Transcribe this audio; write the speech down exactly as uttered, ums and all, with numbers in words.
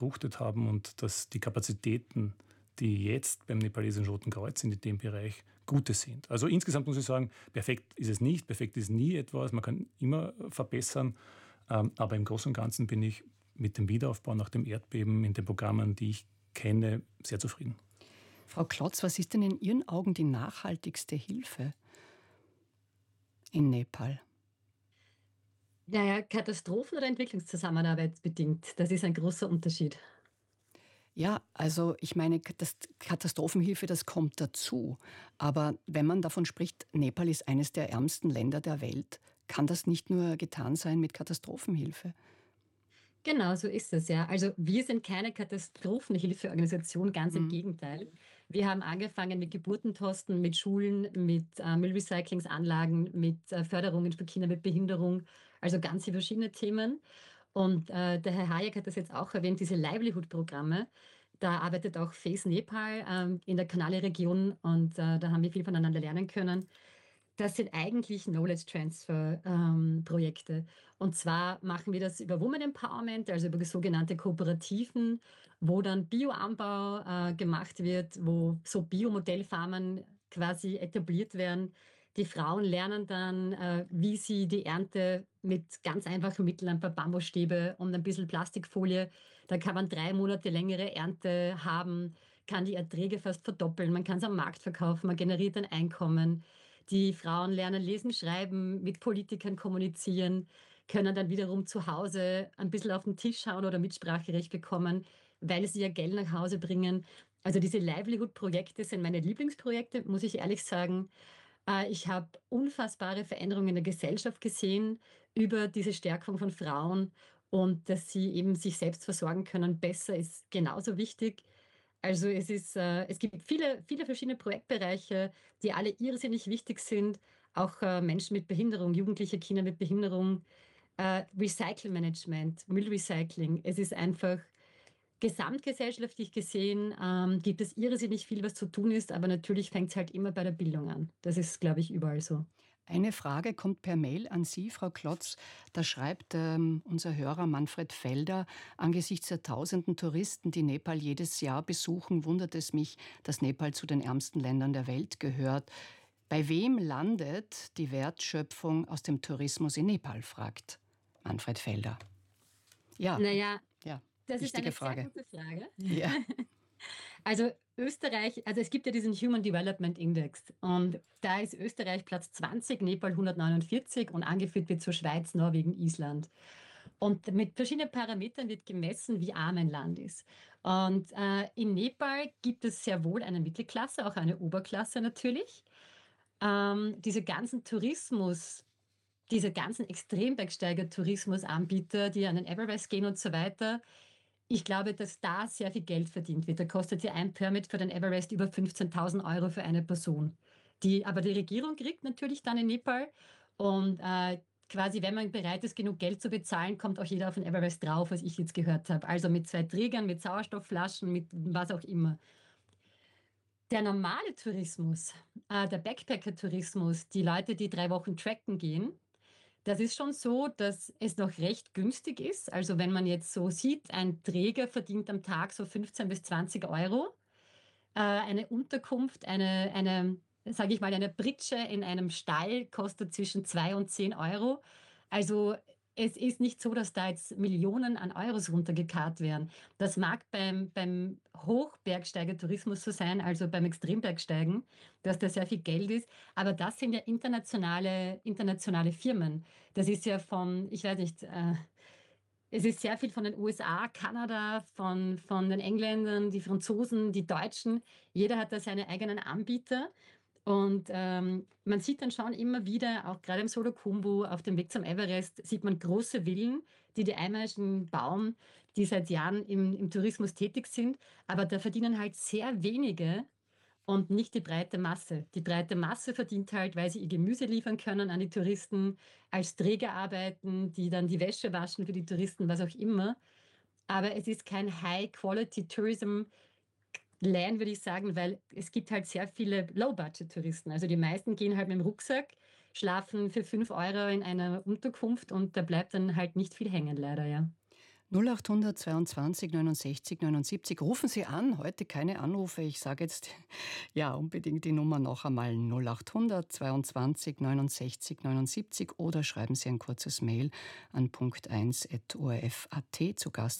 gefruchtet haben und dass die Kapazitäten, die jetzt beim nepalesischen Roten Kreuz in dem Bereich gute sind. Also insgesamt muss ich sagen, perfekt ist es nicht, perfekt ist nie etwas, man kann immer verbessern, aber im Großen und Ganzen bin ich mit dem Wiederaufbau nach dem Erdbeben in den Programmen, die ich kenne, sehr zufrieden. Frau Klotz, was ist denn in Ihren Augen die nachhaltigste Hilfe in Nepal? Naja, Katastrophen- oder Entwicklungszusammenarbeit bedingt. Das ist ein großer Unterschied. Ja, also ich meine, das Katastrophenhilfe, das kommt dazu. Aber wenn man davon spricht, Nepal ist eines der ärmsten Länder der Welt, kann das nicht nur getan sein mit Katastrophenhilfe? Genau, so ist es ja. Also wir sind keine Katastrophenhilfeorganisation, ganz im Mhm. Gegenteil. Wir haben angefangen mit Geburtentosten, mit Schulen, mit äh, Müllrecyclingsanlagen, mit äh, Förderungen für Kinder mit Behinderung, also ganz viele verschiedene Themen. Und äh, der Herr Hayek hat das jetzt auch erwähnt, diese Livelihood-Programme. Da arbeitet auch Face Nepal ähm, in der Kanale-Region und äh, da haben wir viel voneinander lernen können. Das sind eigentlich Knowledge Transfer ähm, Projekte. Und zwar machen wir das über Women Empowerment, also über sogenannte Kooperativen, wo dann Bioanbau äh, gemacht wird, wo so Biomodellfarmen quasi etabliert werden. Die Frauen lernen dann, äh, wie sie die Ernte mit ganz einfachen Mitteln, ein paar Bambusstäbe und ein bisschen Plastikfolie, da kann man drei Monate längere Ernte haben, kann die Erträge fast verdoppeln, man kann es am Markt verkaufen, man generiert ein Einkommen. Die Frauen lernen lesen, schreiben, mit Politikern kommunizieren, können dann wiederum zu Hause ein bisschen auf den Tisch schauen oder Mitspracherecht bekommen, weil sie ihr Geld nach Hause bringen. Also diese Livelihood-Projekte sind meine Lieblingsprojekte, muss ich ehrlich sagen. Äh, Ich habe unfassbare Veränderungen in der Gesellschaft gesehen über diese Stärkung von Frauen und dass sie eben sich selbst versorgen können, besser ist genauso wichtig. Also es ist, äh, es gibt viele, viele verschiedene Projektbereiche, die alle irrsinnig wichtig sind. Auch äh, Menschen mit Behinderung, jugendliche Kinder mit Behinderung, äh, Recyclingmanagement, Müllrecycling. Es ist einfach gesamtgesellschaftlich gesehen, ähm, gibt es irrsinnig viel, was zu tun ist, aber natürlich fängt es halt immer bei der Bildung an. Das ist, glaube ich, überall so. Eine Frage kommt per Mail an Sie, Frau Klotz. Da schreibt ähm, unser Hörer Manfred Felder: Angesichts der tausenden Touristen, die Nepal jedes Jahr besuchen, wundert es mich, dass Nepal zu den ärmsten Ländern der Welt gehört. Bei wem landet die Wertschöpfung aus dem Tourismus in Nepal, fragt Manfred Felder. Ja, Naja, ja, das ist wichtige eine Frage. sehr gute Frage. Ja. Also Österreich, also es gibt ja diesen Human Development Index und da ist Österreich Platz zwanzig, Nepal hundertneunundvierzig und angeführt wird zur Schweiz, Norwegen, Island. Und mit verschiedenen Parametern wird gemessen, wie arm ein Land ist. Und äh, in Nepal gibt es sehr wohl eine Mittelklasse, auch eine Oberklasse natürlich. Ähm, diese ganzen Tourismus, diese ganzen Extrembergsteiger-Tourismusanbieter, die an den Everest gehen und so weiter, ich glaube, dass da sehr viel Geld verdient wird. Da kostet ja ein Permit für den Everest über fünfzehntausend Euro für eine Person. Die, aber die Regierung kriegt natürlich dann in Nepal und äh, quasi, wenn man bereit ist, genug Geld zu bezahlen, kommt auch jeder auf den Everest drauf, was ich jetzt gehört habe. Also mit zwei Trägern, mit Sauerstoffflaschen, mit was auch immer. Der normale Tourismus, äh, der Backpacker-Tourismus, die Leute, die drei Wochen tracken gehen, das ist schon so, dass es noch recht günstig ist. Also wenn man jetzt so sieht, ein Träger verdient am Tag so fünfzehn bis zwanzig Euro. Äh, eine Unterkunft, eine, eine, sage ich mal, eine Pritsche in einem Stall kostet zwischen zwei und zehn Euro. Also es ist nicht so, dass da jetzt Millionen an Euros runtergekarrt werden. Das mag beim, beim Hochbergsteigertourismus so sein, also beim Extrembergsteigen, dass da sehr viel Geld ist. Aber das sind ja internationale, internationale Firmen. Das ist ja von, ich weiß nicht, äh, es ist sehr viel von den U S A, Kanada, von, von den Engländern, die Franzosen, die Deutschen. Jeder hat da seine eigenen Anbieter. Und ähm, man sieht dann schon immer wieder, auch gerade im Solo-Khumbu, auf dem Weg zum Everest, sieht man große Villen, die die Einheimischen bauen, die seit Jahren im, im Tourismus tätig sind. Aber da verdienen halt sehr wenige und nicht die breite Masse. Die breite Masse verdient halt, weil sie ihr Gemüse liefern können an die Touristen, als Träger arbeiten, die dann die Wäsche waschen für die Touristen, was auch immer. Aber es ist kein High-Quality-Tourism, Land, würde ich sagen, weil es gibt halt sehr viele Low-Budget-Touristen. Also die meisten gehen halt mit dem Rucksack, schlafen für fünf Euro in einer Unterkunft und da bleibt dann halt nicht viel hängen, leider, ja. null achthundertzweiundzwanzig neunundsechzig neunundsiebzig. Rufen Sie an, heute keine Anrufe. Ich sage jetzt ja unbedingt die Nummer noch einmal null achthundertzweiundzwanzig neunundsechzig neunundsiebzig oder schreiben Sie ein kurzes Mail an punkt eins at o r f punkt a t. Zu Gast